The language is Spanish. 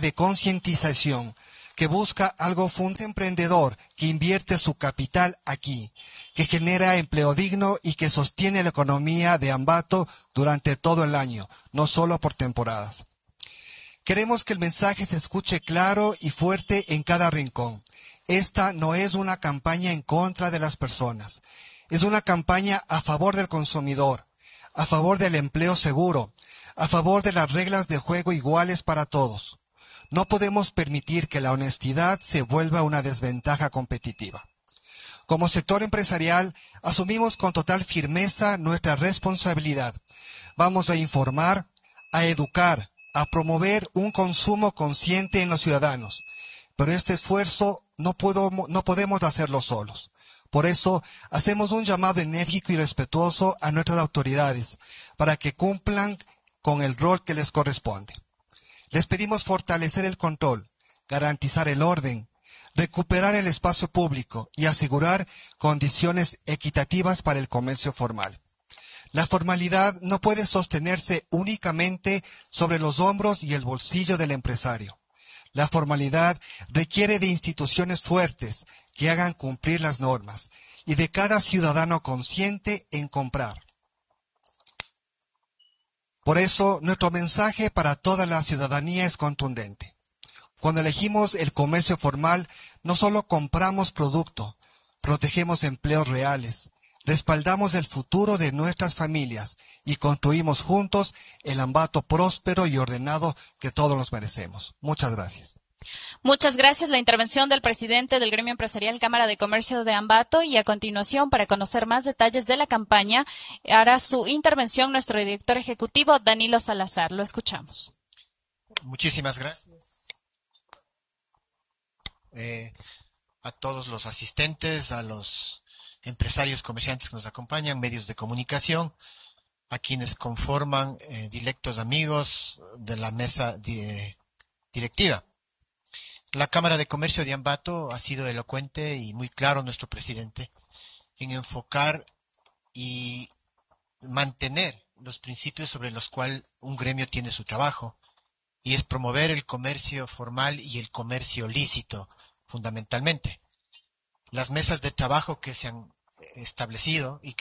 de concientización que busca algo emprendedor que invierte su capital aquí, que genera empleo digno y que sostiene la economía de Ambato durante todo el año, no solo por temporadas. Queremos que el mensaje se escuche claro y fuerte en cada rincón. Esta no es una campaña en contra de las personas, es una campaña a favor del consumidor, a favor del empleo seguro, a favor de las reglas de juego iguales para todos. No podemos permitir que la honestidad se vuelva una desventaja competitiva. Como sector empresarial, asumimos con total firmeza nuestra responsabilidad. Vamos a informar, a educar, a promover un consumo consciente en los ciudadanos. Pero este esfuerzo no podemos hacerlo solos. Por eso, hacemos un llamado enérgico y respetuoso a nuestras autoridades para que cumplan con el rol que les corresponde. Les pedimos fortalecer el control, garantizar el orden, recuperar el espacio público y asegurar condiciones equitativas para el comercio formal. La formalidad no puede sostenerse únicamente sobre los hombros y el bolsillo del empresario. La formalidad requiere de instituciones fuertes que hagan cumplir las normas y de cada ciudadano consciente en comprar. Por eso, nuestro mensaje para toda la ciudadanía es contundente. Cuando elegimos el comercio formal, no solo compramos producto, protegemos empleos reales, respaldamos el futuro de nuestras familias y construimos juntos el Ambato próspero y ordenado que todos nos merecemos. Muchas gracias. Muchas gracias. La intervención del presidente del Gremio Empresarial Cámara de Comercio de Ambato, y a continuación, para conocer más detalles de la campaña, hará su intervención nuestro director ejecutivo, Danilo Salazar. Lo escuchamos. Muchísimas gracias a todos los asistentes, a los empresarios, comerciantes que nos acompañan, medios de comunicación, a quienes conforman directos amigos de la mesa directiva. La Cámara de Comercio de Ambato ha sido elocuente y muy claro nuestro presidente en enfocar y mantener los principios sobre los cuales un gremio tiene su trabajo, y es promover el comercio formal y el comercio lícito, fundamentalmente. Las mesas de trabajo que se han establecido y que